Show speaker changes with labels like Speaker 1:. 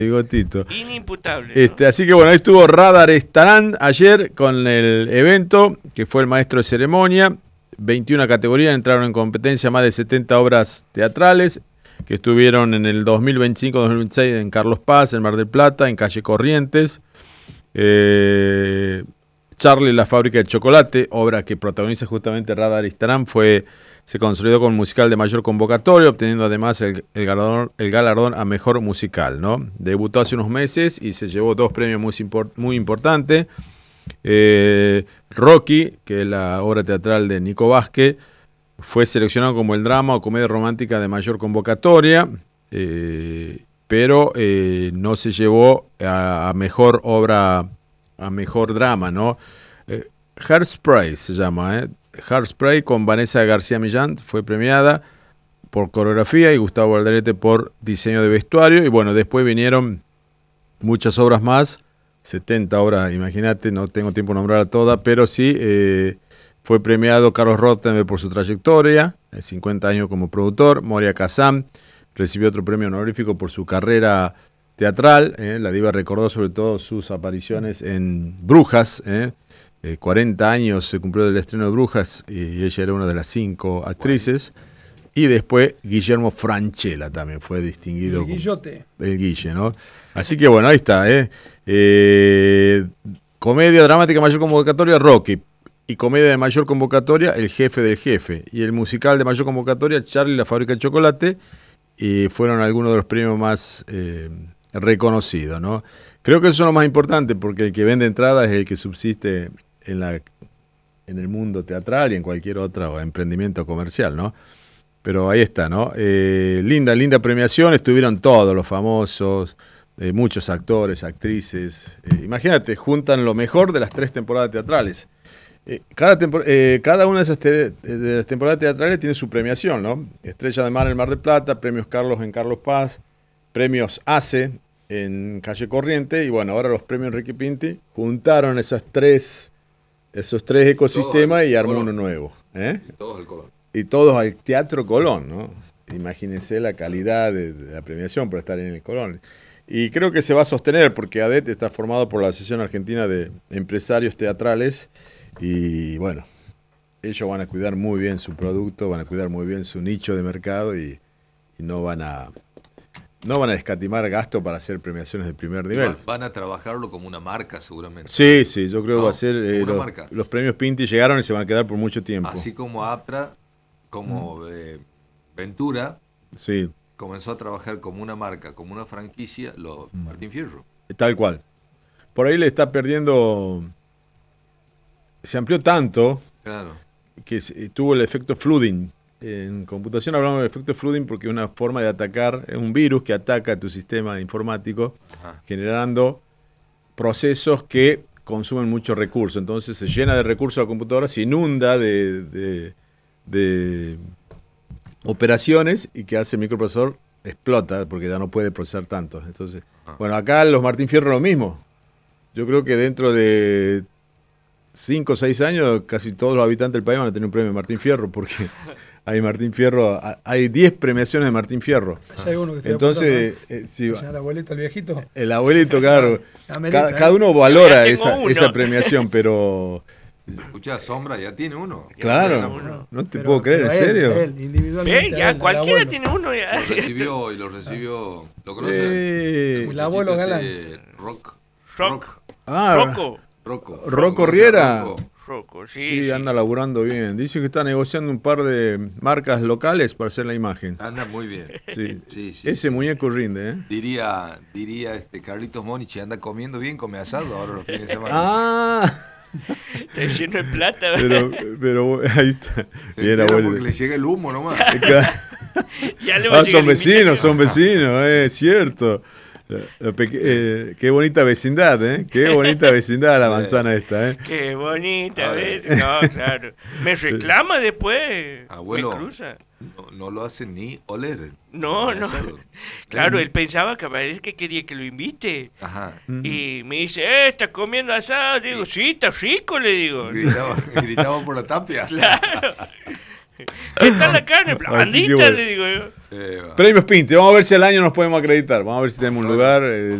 Speaker 1: Bigotito.
Speaker 2: Inimputable. ¿No?
Speaker 1: Así que bueno, ahí estuvo Radar Estarán ayer con el evento, que fue el maestro de ceremonia. 21 categorías, entraron en competencia más de 70 obras teatrales que estuvieron en el 2025-2026 en Carlos Paz, en Mar del Plata, en Calle Corrientes. Charlie, la fábrica de chocolate, obra que protagoniza justamente Radar Estarán, se consolidó con musical de mayor convocatoria, obteniendo además el galardón a mejor musical, ¿no? Debutó hace unos meses y se llevó 2 premios muy importantes. Rocky, que es la obra teatral de Nico Vázquez, fue seleccionado como el drama o comedia romántica de mayor convocatoria, pero no se llevó a mejor obra, a mejor drama, ¿no? Hairspray se llama, Hairspray, con Vanessa García Millán, fue premiada por coreografía y Gustavo Alderete por diseño de vestuario. Y bueno, después vinieron muchas obras más, 70 obras, imagínate, no tengo tiempo de nombrar a todas, pero sí fue premiado Carlos Rottenberg por su trayectoria, 50 años como productor. Moria Kazan recibió otro premio honorífico por su carrera teatral. La diva recordó sobre todo sus apariciones en Brujas. 40 años se cumplió del estreno de Brujas y ella era una de las 5 actrices. Y después Guillermo Francella también fue distinguido.
Speaker 3: El Guillote.
Speaker 1: El Guille, ¿no? Así que bueno, ahí está. Comedia dramática mayor convocatoria, Rocky. Y comedia de mayor convocatoria, El jefe del jefe. Y el musical de mayor convocatoria, Charlie, la fábrica de chocolate. Y fueron algunos de los premios más reconocidos, ¿no? Creo que eso es lo más importante, porque el que vende entradas es el que subsiste en el mundo teatral y en cualquier otro emprendimiento comercial, ¿no? Pero ahí está, ¿no? Linda premiación, estuvieron todos los famosos, muchos actores, actrices. Imagínate, juntan lo mejor de las 3 temporadas teatrales. Cada una de esas de las temporadas teatrales tiene su premiación, ¿no? Estrella de Mar en Mar del Plata, premios Carlos en Carlos Paz, premios ACE en Calle Corriente, y bueno, ahora los premios Enrique Pinti juntaron esos tres ecosistemas y armó uno nuevo.
Speaker 4: Todos al Colón.
Speaker 1: Y todos al Teatro Colón, ¿no? Imagínense la calidad de la premiación por estar en el Colón. Y creo que se va a sostener, porque ADET está formado por la Asociación Argentina de Empresarios Teatrales, y bueno, ellos van a cuidar muy bien su producto, van a cuidar muy bien su nicho de mercado y no van a escatimar gasto para hacer premiaciones de primer nivel.
Speaker 4: Van a trabajarlo como una marca seguramente.
Speaker 1: Sí, yo creo que va a ser...
Speaker 4: una marca.
Speaker 1: Los premios Pinti llegaron y se van a quedar por mucho tiempo.
Speaker 4: Así como Aptra, como Ventura,
Speaker 1: sí,
Speaker 4: comenzó a trabajar como una marca, como una franquicia, Martín Fierro.
Speaker 1: Tal cual. Por ahí le está perdiendo... Se amplió tanto, claro, que tuvo el efecto flooding. En computación hablamos del efecto flooding porque es una forma de atacar, es un virus que ataca a tu sistema informático, generando procesos que consumen muchos recursos. Entonces se llena de recursos la computadora, se inunda de operaciones, y que hace el microprocesador explota porque ya no puede procesar tanto. Entonces, bueno, acá los Martín Fierro lo mismo. Yo creo que dentro de 5 o 6 años casi todos los habitantes del país van a tener un premio de Martín Fierro, porque hay 10 premiaciones de Martín Fierro.
Speaker 3: Hay uno que
Speaker 1: entonces,
Speaker 3: si el abuelito, el viejito.
Speaker 1: El abuelito, claro. Cada uno valora esa premiación, pero...
Speaker 4: Escuchá, Sombra ya tiene uno.
Speaker 1: Claro, no te puedo creer, ¿en serio?
Speaker 3: Él, individualmente.
Speaker 2: Ya, cualquiera tiene uno ya.
Speaker 4: Lo recibió, ¿lo conoces?
Speaker 3: El abuelo Galán.
Speaker 1: Rocco Riera.
Speaker 2: Rocco,
Speaker 1: sí, anda laburando bien. Dice que está negociando un par de marcas locales para hacer la imagen.
Speaker 4: Anda muy bien.
Speaker 1: Sí. Ese muñeco rinde,
Speaker 4: Diría Carlitos Monichi, anda comiendo bien, come asado ahora los fines de semana.
Speaker 2: Está lleno de plata.
Speaker 1: Pero ahí está.
Speaker 4: Bien, porque le llega el humo nomás.
Speaker 1: Son vecinos, es cierto. Qué bonita vecindad, Qué bonita vecindad la manzana esta,
Speaker 2: Qué bonita, ¿ves? No, claro. Me reclama después.
Speaker 4: Abuelo,
Speaker 2: me cruza.
Speaker 4: No lo hace ni oler.
Speaker 2: No. Claro, él pensaba que parece que quería que lo invite. Ajá. Y me dice, ¿estás comiendo asado? Digo, sí, está rico, le digo.
Speaker 4: Gritaba por la tapia.
Speaker 2: Claro. ¿Qué tal la carne? Blandita, le digo yo.
Speaker 1: Premios Pinte, vamos a ver si al año nos podemos acreditar, vamos a ver si tenemos un lugar.